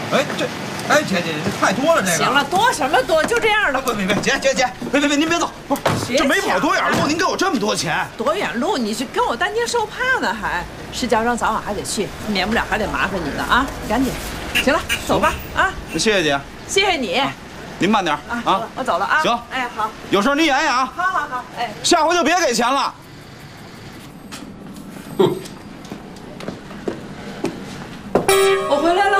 哎，姐，这太多了，这个。 行了，多什么多，就这样了。 别，姐，别，您别走，不是，这没跑多远路，您给我这么多钱？ 多远路？你是跟我担惊受怕呢，还？石家庄早晚还得去，免不了还得麻烦你呢啊！赶紧，行了，走吧啊！ 谢谢姐， 谢谢你。 您慢点啊！ 我走了啊。 行， 哎，好， 有事您言语啊。 好，哎， 下回就别给钱了。 我回来了。